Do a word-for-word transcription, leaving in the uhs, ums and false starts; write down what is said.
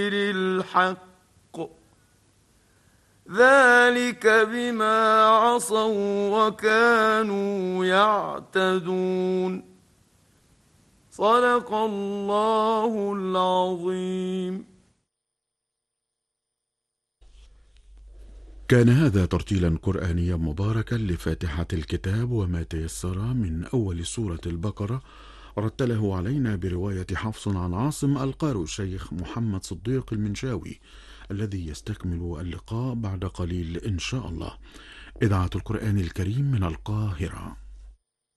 الحق ذلك بما عصوا وكانوا يعتدون صدق الله العظيم. كان هذا ترتيلا قرآنيا مباركا لفاتحة الكتاب وما تيسر من أول سورة البقرة، رتله علينا برواية حفص عن عاصم القارئ الشيخ محمد صديق المنشاوي، الذي يستكمل اللقاء بعد قليل إن شاء الله. إذاعة القرآن الكريم من القاهرة.